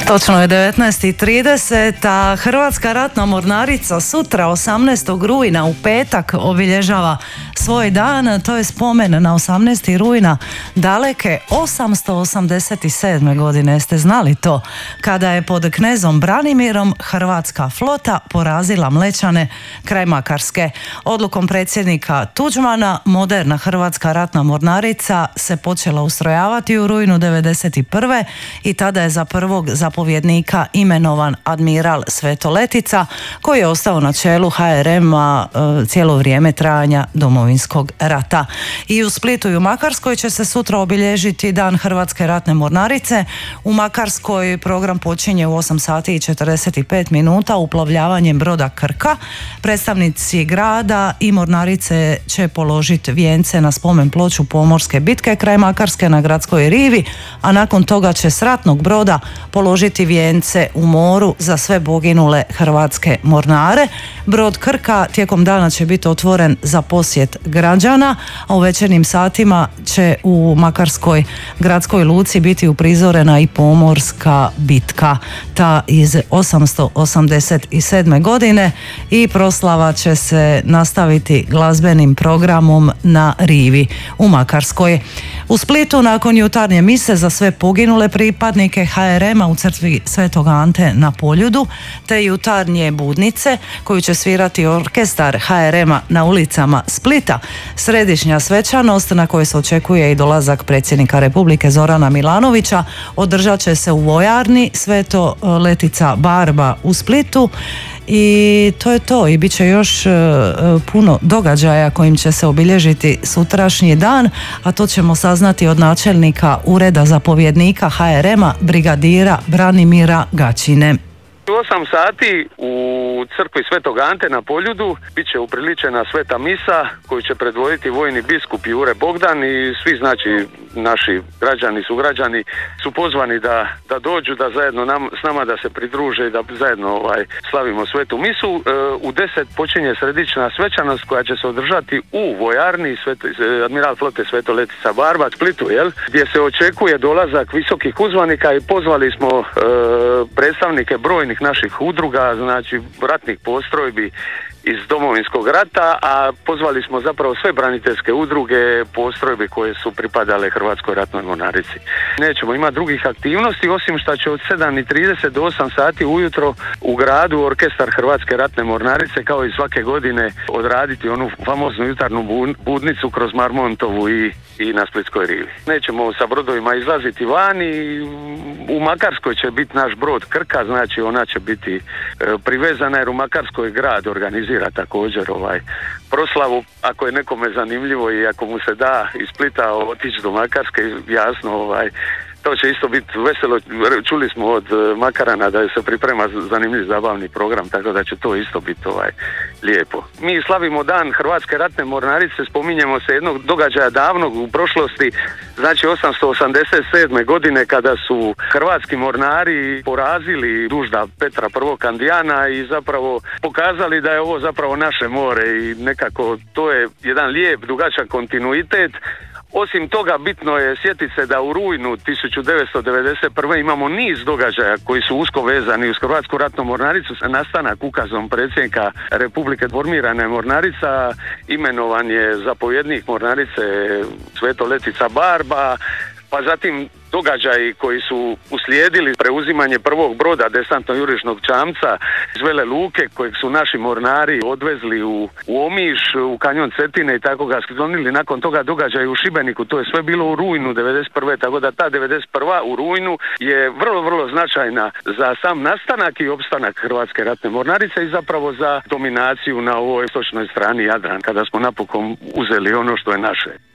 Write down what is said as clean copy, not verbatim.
Točno je 19:30, a Hrvatska ratna mornarica sutra 18. rujna u petak obilježava svoj dan. To je spomen na 18. rujna daleke 887. godine. Jeste znali to? Kada je pod knezom Branimirom hrvatska flota porazila Mlečane kraj Makarske. Odlukom predsjednika Tuđmana moderna Hrvatska ratna mornarica se počela ustrojavati u rujnu 1991. i tada je za prvog zapovjednika imenovan admiral Sveto Letica, koji je ostao na čelu HRM-a cijelo vrijeme trajanja Domovinskog rata. I u Splitu i u Makarskoj će se sutra obilježiti Dan Hrvatske ratne mornarice. U Makarskoj program počinje u 8:45 uplovljavanjem broda Krka. Predstavnici grada i mornarice će položiti vijence na spomen ploču pomorske bitke kraj Makarske na gradskoj rivi, a nakon toga će s ratnog broda položiti vijence u moru za sve poginule hrvatske mornare. Brod Krka tijekom dana će biti otvoren za posjet građana, a u večernjim satima će u Makarskoj gradskoj luci biti uprizorena i pomorska bitka, ta iz 887. godine, i proslava će se nastaviti glazbenim programom na rivi u Makarskoj. U Splitu nakon jutarnje mise za sve poginule pripadnike HRM-a u crkvi Svetog Ante na Poljudu, te jutarnje budnice koju će svirati orkestar HRM-a na ulicama Splita, središnja svečanost na kojoj se očekuje i dolazak predsjednika Republike Zorana Milanovića održat će se u vojarni Sveto Letica Barba u Splitu. I to je to, i bit će još puno događaja kojim će se obilježiti sutrašnji dan, a to ćemo saznati od načelnika ureda zapovjednika HRM-a brigadira Branimira Gačine. U 8 sati u crkvi Svetog Ante na Poljudu bit će upriličena sveta misa koju će predvoditi vojni biskup Jure Bogdan, i svi naši građani, sugrađani su pozvani da dođu, da zajedno s nama da se pridruže i da zajedno slavimo svetu misu. U 10 počinje središnja svečanost koja će se održati u vojarni admiral flote Sveto Letica Barba Splitu, gdje se očekuje dolazak visokih uzvanika, i pozvali smo predstavnike brojnih naših udruga, znači ratnih postrojbi iz Domovinskog rata, a pozvali smo zapravo sve braniteljske udruge, postrojbe koje su pripadale Hrvatskoj ratnoj mornarici. Nećemo imati drugih aktivnosti, osim što će od 7:30 do 8 sati ujutro u gradu orkestar Hrvatske ratne mornarice kao i svake godine odraditi onu famoznu jutarnju budnicu kroz Marmontovu i na Splitskoj rivi. Nećemo sa brodovima izlaziti van, i u Makarskoj će biti naš brod Krka, znači ona će biti privezana, jer u Makarskoj grad organizira također proslavu. Ako je nekome zanimljivo i ako mu se da iz Splita otići do Makarske, jasno, to će isto biti veselo. Čuli smo od Makarana da se priprema zanimljiv zabavni program, tako da će to isto biti lijepo. Mi slavimo Dan Hrvatske ratne mornarice, spominjemo se jednog događaja davnog u prošlosti, znači 887. godine, kada su hrvatski mornari porazili dužda Petra I. Kandijana i zapravo pokazali da je ovo zapravo naše more, i nekako to je jedan lijep, dugačak kontinuitet. Osim toga, bitno je sjetiti se da u rujnu 1991. imamo niz događaja koji su usko vezani uz Hrvatsku ratnu mornaricu. Nastanak ukazom predsjednika Republike formirana je mornarica, imenovan je zapovjednik mornarice Sveto Letica Barba, pa zatim događaji koji su uslijedili preuzimanje prvog broda desantno-jurišnog čamca iz Vele Luke, kojeg su naši mornari odvezli u Omiš, u kanjon Cetine, i tako ga sklonili. Nakon toga događaj u Šibeniku, to je sve bilo u rujnu 1991. Tako da ta 1991. u rujnu je vrlo, vrlo značajna za sam nastanak i opstanak Hrvatske ratne mornarice i zapravo za dominaciju na ovoj istočnoj strani Jadrana, kada smo napokon uzeli ono što je naše.